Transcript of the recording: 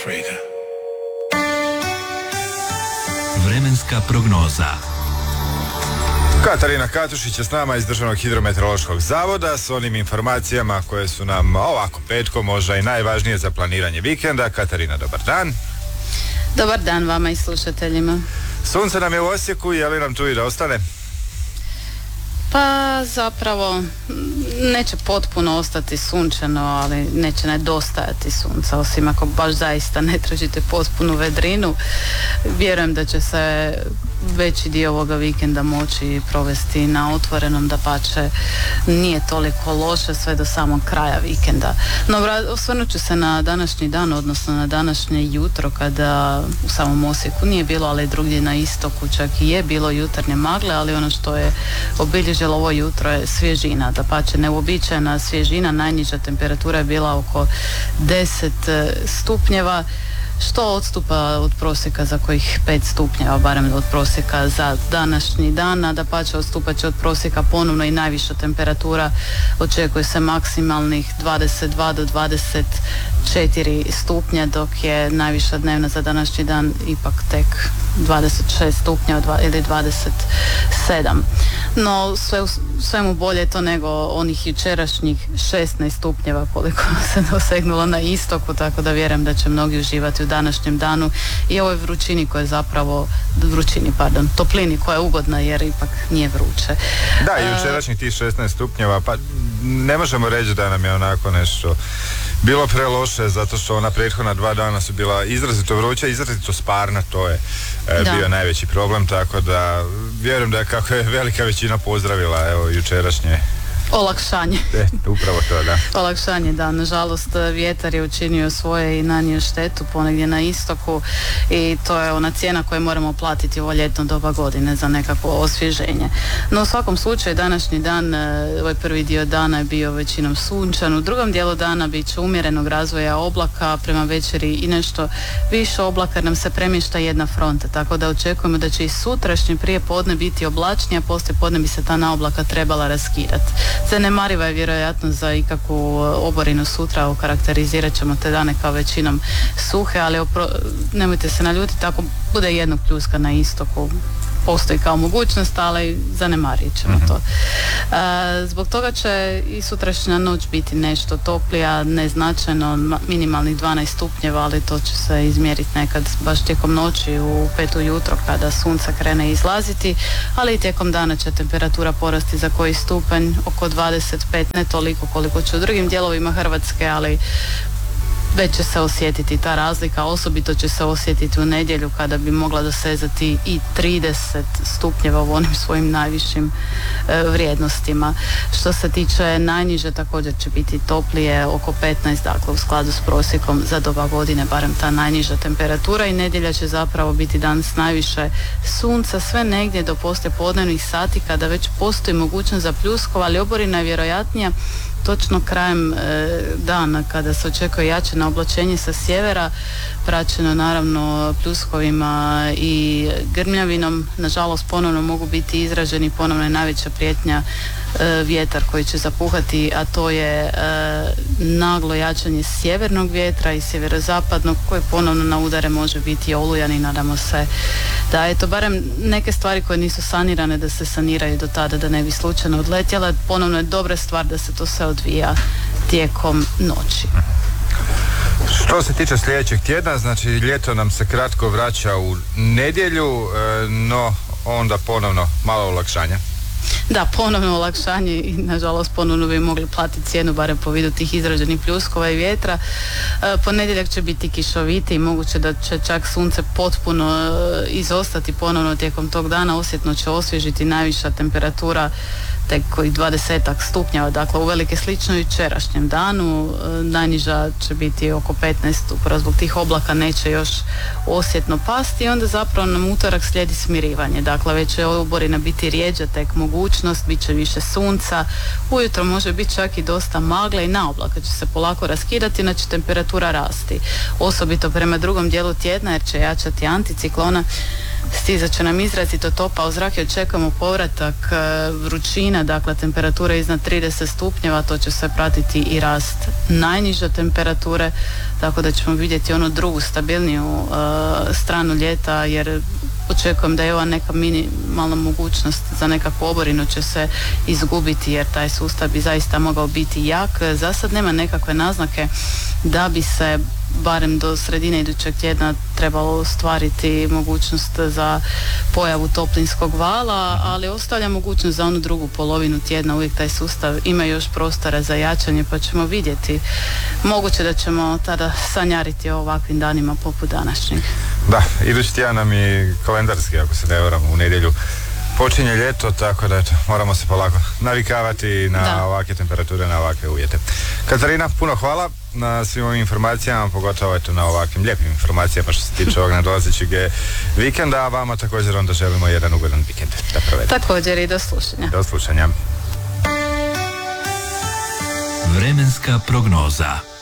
Vremenska prognoza. Katarina Katušić je s nama iz Državnog hidrometeorološkog zavoda s onim informacijama koje su nam ovako petkom možda i najvažnije za planiranje vikenda. Katarina, dobar dan. Dobar dan vama i slušateljima. Sunce nam je u Osijeku, je li nam tu i da ostane? Pa zapravo neće potpuno ostati sunčano, ali neće nedostajati sunca, osim ako baš zaista ne tražite potpunu vedrinu. Vjerujem da će se veći dio ovoga vikenda moći provesti na otvorenom, dapače nije toliko loše sve do samog kraja vikenda. No, osvrnut ću se na današnji dan, odnosno na današnje jutro, kada u samom Osijeku nije bilo, ali drugdje na istoku čak i je bilo jutarnje magle, ali ono što je obilježilo ovo jutro je svježina, dapače neuobičajena svježina. Najniža temperatura je bila oko 10 stupnjeva, što odstupa od prosjeka za kojih 5 stupnjeva, barem od prosjeka za današnji dan, a dapače odstupat će od prosjeka ponovno i najviša temperatura, očekuje se maksimalnih 22 do 24 stupnja, dok je najviša dnevna za današnji dan ipak tek 26 stupnjeva ili 27. No svemu bolje to nego onih jučerašnjih 16 stupnjeva koliko se dosegnulo na istoku, tako da vjerujem da će mnogi uživati u današnjem danu i ovoj toplini koja je ugodna jer ipak nije vruće. Da, i jučerašnjih tih 16 stupnjeva, pa ne možemo reći da nam je onako nešto bilo preloše, zato što ona prethodna 2 dana su bila izrazito vruća, izrazito sparna, to je bio najveći problem, tako da vjerujem da kako je velika većina pozdravila jučerašnje olakšanje. Upravo to, da. Olakšanje, da. Nažalost, vjetar je učinio svoje i nanio štetu ponegdje na istoku i to je ona cijena koju moramo platiti ovo ljetno doba godine za nekakvo osvježenje. No u svakom slučaju današnji dan, ovaj prvi dio dana je bio većinom sunčan, u drugom dijelu dana bit će umjerenog razvoja oblaka, prema večeri i nešto više oblaka nam se premješta jedna fronta, tako da očekujemo da će i sutrašnji prije podne biti oblačnije, a poslije podne bi se ta naoblaka trebala raskidati. Zanemariva je vjerojatno za ikakvu oborinu sutra, okarakterizirat ćemo te dane kao većinom suhe, ali nemojte se naljutiti ako bude jednog pljuska na istoku, postoji kao mogućnost, ali zanemarit ćemo to. Zbog toga će i sutrašnja noć biti nešto toplija, neznačajno, minimalnih 12 stupnjeva, ali to će se izmjeriti nekad baš tijekom noći u 5 ujutro kada sunce krene izlaziti, ali i tijekom dana će temperatura porasti za koji stupanj, oko 25, ne toliko koliko će u drugim dijelovima Hrvatske, ali već će se osjetiti ta razlika, osobito će se osjetiti u nedjelju kada bi mogla dosezati i 30 stupnjeva u onim svojim najvišim vrijednostima. Što se tiče najniže, također će biti toplije, oko 15, dakle u skladu s prosjekom za doba godine, barem ta najniža temperatura, i nedjelja će zapravo biti dan s najviše sunca, sve negdje do poslijepodnevnih sati kada već postoji mogućnost za pljuskova, ali oborina je vjerojatnija točno krajem dana kada se očekuje jače oblačenje sa sjevera, praćeno naravno pljuskovima i grmljavinom. Nažalost ponovno mogu biti izraženi, ponovno je najveća prijetnja vjetar koji će zapuhati, a to je naglo jačanje sjevernog vjetra i sjeverozapadnog koji ponovno na udare može biti olujan i nadamo se da eto barem neke stvari koje nisu sanirane da se saniraju do tada da ne bi slučajno odletjela. Ponovno je dobra stvar da se to sve odvija tijekom noći. Što se tiče sljedećeg tjedna, znači ljeto nam se kratko vraća u nedjelju, no onda ponovno malo olakšanja. Da, ponovno olakšanje i nažalost ponovno bi mogli platiti cijenu barem po vidu tih izraženih pljuskova i vjetra. Ponedjeljak će biti kišoviti i moguće da će čak sunce potpuno izostati ponovno tijekom tog dana, osjetno će osvježiti najviša temperatura tek kojih 20 stupnjeva, dakle uvelike slično jučerašnjem danu. Najniža će biti oko 15, upravo zbog tih oblaka neće još osjetno pasti i onda zapravo nam utorak slijedi smirivanje, dakle već će oborina biti rijeđa, tek mogućnost, bit će više sunca, ujutro može biti čak i dosta magle i na oblaka će se polako raskidati, znači temperatura rasti, osobito prema drugom dijelu tjedna jer će jačati anticiklona stizat će nam izrazito topao zrak i očekujemo povratak vrućina, dakle temperature iznad 30 stupnjeva, to će se pratiti i rast najniže temperature, tako da ćemo vidjeti onu drugu stabilniju stranu ljeta, jer očekujem da je ova neka minimalna mogućnost za nekakvu oborinu će se izgubiti, jer taj sustav bi zaista mogao biti jak. Za sad nema nekakve naznake da bi se barem do sredine idućeg tjedna trebalo ostvariti mogućnost za pojavu toplinskog vala, ali ostavlja mogućnost za onu drugu polovinu tjedna, uvijek taj sustav ima još prostora za jačanje, pa ćemo vidjeti. Moguće da ćemo tada sanjariti o ovakvim danima poput današnjeg. Da, idući tjedan nam i kalendarski, ako se ne varam, u nedjelju počinje ljeto, tako da eto, moramo se polako navikavati na ovakve temperature, na ovakve uvjete. Katarina, puno hvala na svim ovim informacijama, pogotovo eto na ovakvim lijepim informacijama što se tiče ovog nadolazećeg vikenda, a vama također onda želimo jedan ugodan vikend da provedete. Također i do slušanja. Do slušanja. Vremenska prognoza.